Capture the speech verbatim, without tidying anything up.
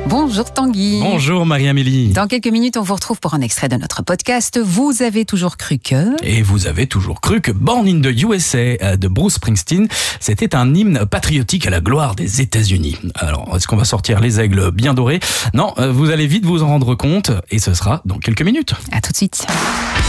Bonjour Tanguy. Bonjour Marie-Amélie. Dans quelques minutes, on vous retrouve pour un extrait de notre podcast. Vous avez toujours cru que... Et vous avez toujours cru que Born in the U S A de Bruce Springsteen, c'était un hymne patriotique à la gloire des États-Unis. Alors, est-ce qu'on va sortir les aigles bien dorés ? Non, vous allez vite vous en rendre compte et ce sera dans quelques minutes. À tout de suite.